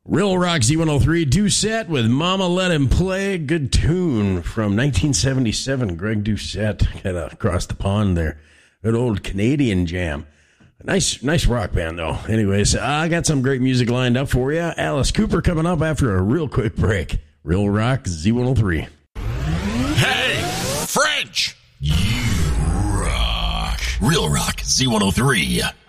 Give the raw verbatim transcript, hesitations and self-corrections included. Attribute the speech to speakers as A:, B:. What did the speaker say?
A: Real Rock Z one oh three, Doucette with Mama Let Him Play. Good tune from nineteen seventy-seven. Greg Doucette, kind of across the pond there. Good old Canadian jam. Nice nice rock band, though. Anyways, I got some great music lined up for you. Alice Cooper coming up after a real quick break. Real Rock Z one oh three.
B: Hey, French! You rock. Real Rock Z one oh three.